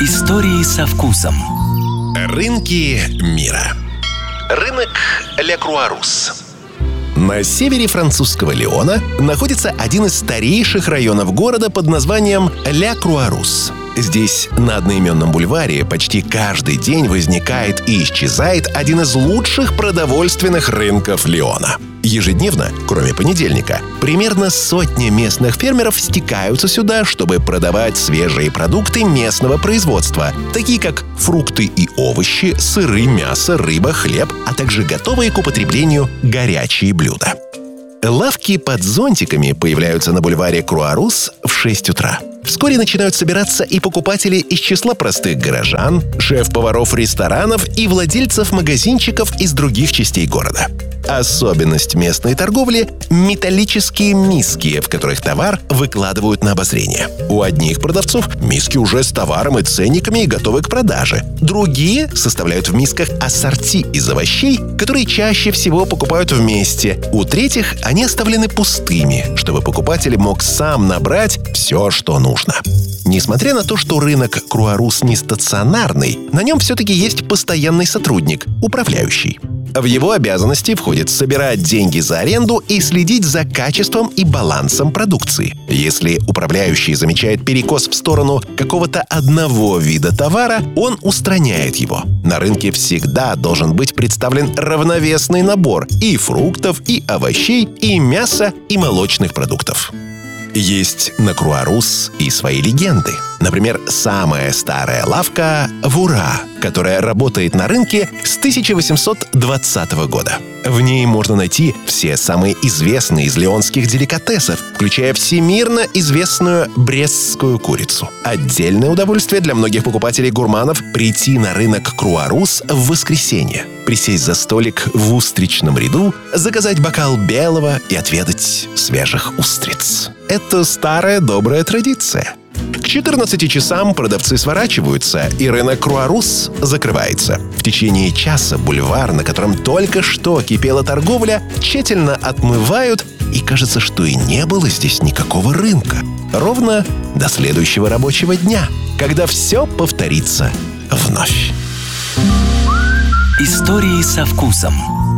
Истории со вкусом. Рынки мира. Рынок Ля Круа-Рус. На севере французского Лиона находится один из старейших районов города под названием Ля Круа-Рус. Здесь, на одноименном бульваре, почти каждый день возникает и исчезает один из лучших продовольственных рынков Лиона. Ежедневно, кроме понедельника, примерно 100 местных фермеров стекаются сюда, чтобы продавать свежие продукты местного производства, такие как фрукты и овощи, сыры, мясо, рыба, хлеб, а также готовые к употреблению горячие блюда. Лавки под зонтиками появляются на бульваре Круа-Рус в 6 утра. Вскоре начинают собираться и покупатели из числа простых горожан, шеф-поваров ресторанов и владельцев магазинчиков из других частей города. Особенность местной торговли – металлические миски, в которых товар выкладывают на обозрение. У одних продавцов миски уже с товаром и ценниками и готовы к продаже. Другие составляют в мисках ассорти из овощей, которые чаще всего покупают вместе. У третьих они оставлены пустыми, чтобы покупатель мог сам набрать все, что нужно. Несмотря на то, что рынок Круа-Рус не стационарный, на нем все-таки есть постоянный сотрудник – управляющий. В его обязанности входит собирать деньги за аренду и следить за качеством и балансом продукции. Если управляющий замечает перекос в сторону какого-то одного вида товара, он устраняет его. На рынке всегда должен быть представлен равновесный набор и фруктов, и овощей, и мяса, и молочных продуктов. Есть на Круа-Рус и свои легенды. Например, самая старая лавка «Вура», которая работает на рынке с 1820 года. В ней можно найти все самые известные из лионских деликатесов, включая всемирно известную брестскую курицу. Отдельное удовольствие для многих покупателей-гурманов – прийти на рынок Круа-Рус в воскресенье, присесть за столик в устричном ряду, заказать бокал белого и отведать свежих устриц. Это старая добрая традиция. К 14 часам продавцы сворачиваются, и рынок Круа-Рус закрывается. В течение часа бульвар, на котором только что кипела торговля, тщательно отмывают, и кажется, что и не было здесь никакого рынка. Ровно до следующего рабочего дня, когда все повторится вновь. Истории со вкусом.